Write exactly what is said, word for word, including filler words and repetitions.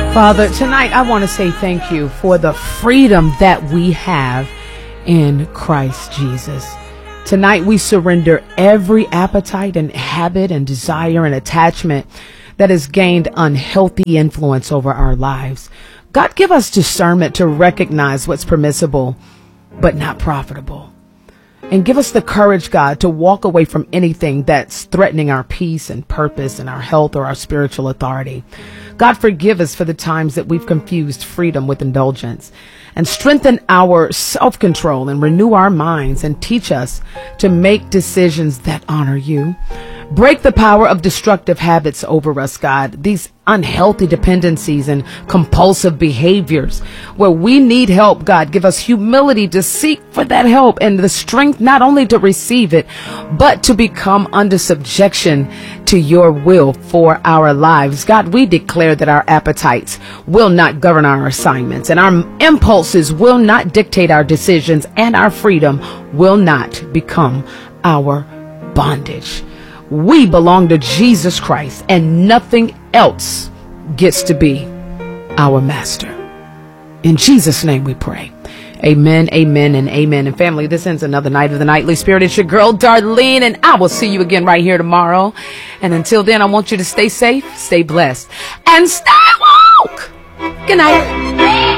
Father, tonight I want to say thank you for the freedom that we have in Christ Jesus. Tonight we surrender every appetite and habit and desire and attachment that has gained unhealthy influence over our lives. God, give us discernment to recognize what's permissible but not profitable. And give us the courage, God, to walk away from anything that's threatening our peace and purpose and our health or our spiritual authority. God, forgive us for the times that we've confused freedom with indulgence, and strengthen our self-control and renew our minds and teach us to make decisions that honor you. Break the power of destructive habits over us, God, these unhealthy dependencies and compulsive behaviors where we need help. God, give us humility to seek for that help and the strength not only to receive it, but to become under subjection to your will for our lives. God, we declare that our appetites will not govern our assignments and our impulses will not dictate our decisions, and our freedom will not become our bondage. We belong to Jesus Christ, and nothing else gets to be our master. In Jesus' name we pray. Amen, amen, and amen. And family, this ends another night of the Nightly Spirit. It's your girl, Darlene, and I will see you again right here tomorrow. And until then, I want you to stay safe, stay blessed, and stay woke. Good night.